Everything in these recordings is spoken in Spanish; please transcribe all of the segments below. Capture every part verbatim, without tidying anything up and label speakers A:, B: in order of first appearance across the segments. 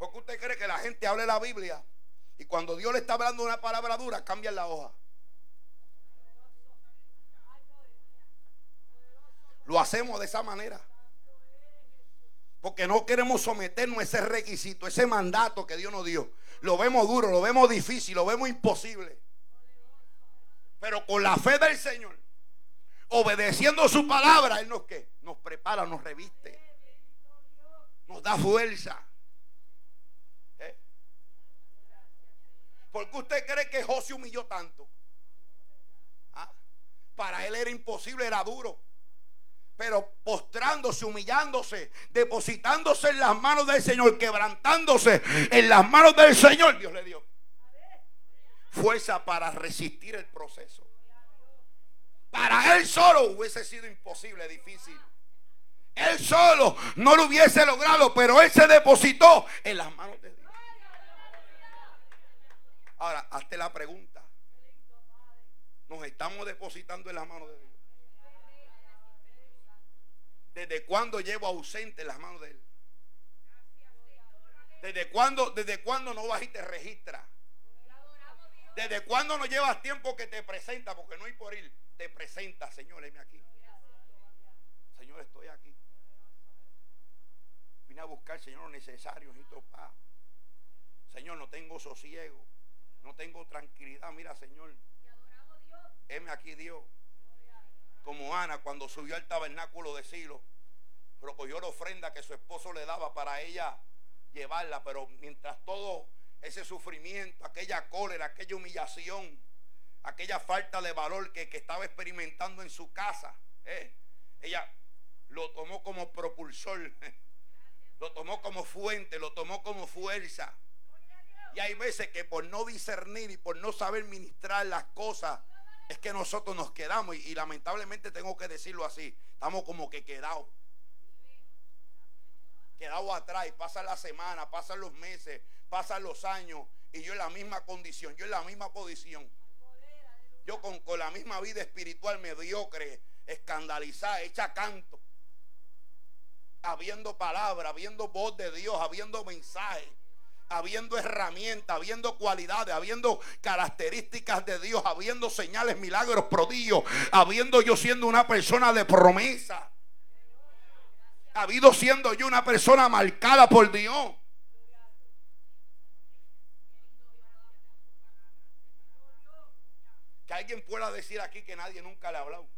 A: ¿Por qué usted cree que la gente hable la Biblia y cuando Dios le está hablando una palabra dura, cambian la hoja? Lo hacemos de esa manera porque no queremos someternos a ese requisito, ese mandato que Dios nos dio. Lo vemos duro, lo vemos difícil, lo vemos imposible. Pero con la fe del Señor, obedeciendo su palabra, Él nos, ¿qué? Nos prepara, nos reviste, nos da fuerza. ¿Eh? ¿Por qué usted cree que Josué humilló tanto? ¿Ah? Para él era imposible, era duro. Pero postrándose, humillándose, depositándose en las manos del Señor, quebrantándose en las manos del Señor, Dios le dio fuerza para resistir el proceso. Para él solo hubiese sido imposible, difícil. Él solo no lo hubiese logrado, pero él se depositó en las manos de Dios. Ahora, hazte la pregunta: ¿nos estamos depositando en las manos de Dios? ¿Desde cuándo llevo ausente en las manos de Él? ¿Desde cuándo, desde cuándo no vas y te registras? ¿Desde cuándo no llevas tiempo que te presenta? Porque no hay por ir, te presenta: Señor, heme aquí. Señor, estoy aquí. Vine a buscar, Señor, lo necesario, necesito paz. Señor, no tengo sosiego, no tengo tranquilidad. Mira, Señor, heme aquí, Dios. Como Ana, cuando subió al tabernáculo de Silo, recogió la ofrenda que su esposo le daba para ella llevarla, pero mientras todo ese sufrimiento, aquella cólera, aquella humillación, aquella falta de valor que, que estaba experimentando en su casa, eh, ella lo tomó como propulsor, lo tomó como fuente, lo tomó como fuerza. Y hay veces que por no discernir y por no saber ministrar las cosas, es que nosotros nos quedamos, y, y lamentablemente tengo que decirlo así, estamos como que quedados. Quedados atrás, y pasan las semanas, pasan los meses, pasan los años, y yo en la misma condición, yo en la misma posición. Yo con, con la misma vida espiritual mediocre, escandalizada, hecha canto. Habiendo palabra, habiendo voz de Dios, habiendo mensaje, habiendo herramientas, habiendo cualidades, habiendo características de Dios, habiendo señales, milagros, prodigios, habiendo yo siendo una persona de promesa, habiendo siendo yo una persona marcada por Dios. Que alguien pueda decir aquí que nadie nunca le ha hablado.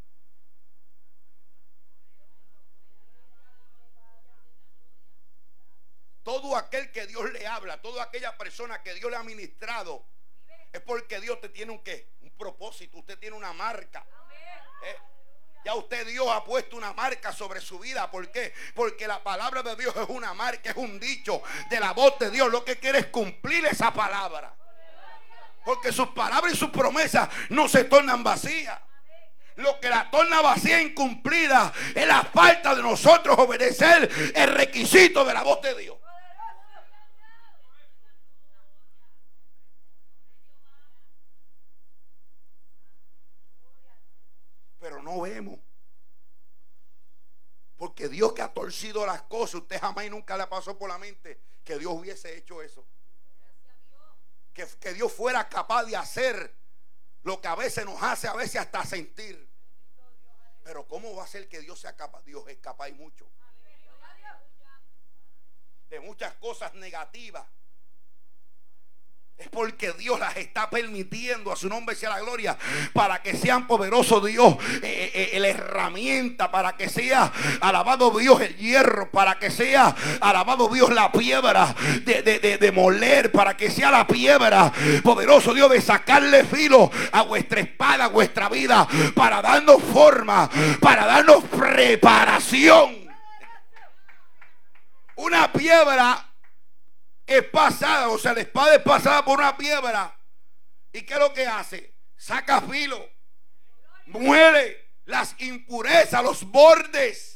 A: Todo aquel que Dios le habla, toda aquella persona que Dios le ha ministrado, es porque Dios te tiene un qué, un propósito. Usted tiene una marca. ¿Eh? Ya usted, Dios ha puesto una marca sobre su vida. ¿Por qué? Porque la palabra de Dios es una marca, es un dicho de la voz de Dios. Lo que quiere es cumplir esa palabra, porque sus palabras y sus promesas no se tornan vacías. Lo que la torna vacía e incumplida es la falta de nosotros obedecer el requisito de la voz de Dios. Pero no vemos, porque Dios que ha torcido las cosas, usted jamás y nunca le pasó por la mente que Dios hubiese hecho eso, que, que Dios fuera capaz de hacer lo que a veces nos hace, a veces hasta sentir. Pero ¿cómo va a ser que Dios sea capaz? Dios es capaz y mucho de muchas cosas negativas. Es porque Dios las está permitiendo, a su nombre sea la gloria, para que sean poderosos Dios, eh, eh, la herramienta, para que sea alabado Dios el hierro, para que sea alabado Dios la piedra de, de, de, de moler, para que sea la piedra, poderoso Dios, de sacarle filo a vuestra espada, a vuestra vida, para darnos forma, para darnos preparación. Una piedra es pasada, o sea, la espada es pasada por una piedra. ¿Y qué es lo que hace? Saca filo, muere las impurezas, los bordes,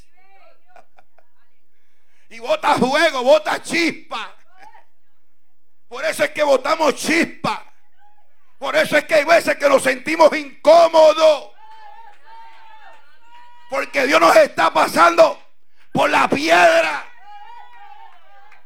A: y bota fuego, bota chispa. Por eso es que botamos chispa. Por eso es que hay veces que nos sentimos incómodos, porque Dios nos está pasando por la piedra.